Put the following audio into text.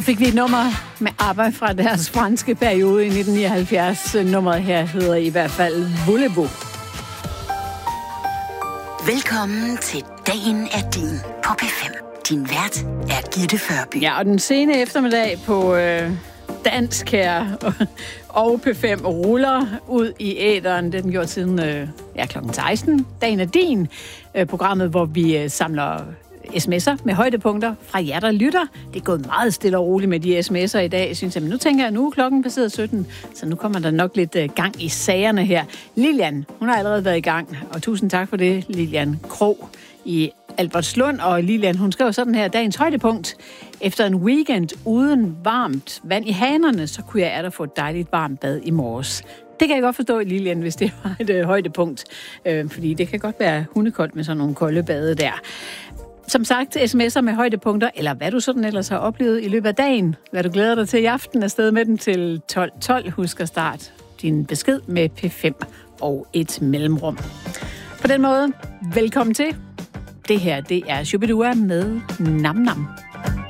Så fik vi et nummer med ABBA fra deres franske periode i 1979. Nummeret her hedder i hvert fald Voulez-vous. Velkommen til Dagen er din på P5. Din vært er Gitte Førby. Ja, og den sene eftermiddag på dansk her og P5 ruller ud i æteren. Det er den gjort siden klokken 16. Dagen er din. Programmet, hvor vi samler sms'er med højdepunkter fra jer, der lytter. Det er gået meget stille og roligt med de sms'er i dag, synes jeg. Men nu tænker jeg, nu er klokken passeret 17, så nu kommer der nok lidt gang i sagerne her. Lilian, hun har allerede været i gang, og tusind tak for det, Lilian Krog i Albertslund. Og Lilian, hun skrev sådan her: dagens højdepunkt. Efter en weekend uden varmt vand i hanerne, så kunne jeg få et dejligt varmt bad i morges. Det kan jeg godt forstå, Lilian, hvis det var et højdepunkt. Fordi det kan godt være hundekoldt med sådan nogle kolde bade der. Som sagt, sms'er med højdepunkter, eller hvad du sådan ellers har oplevet i løbet af dagen. Hvad du glæder dig til i aften, afsted med den til 12.12. Husk at starte din besked med P5 og et mellemrum. På den måde, velkommen til. Det her, det er Shubidua med Nam Nam.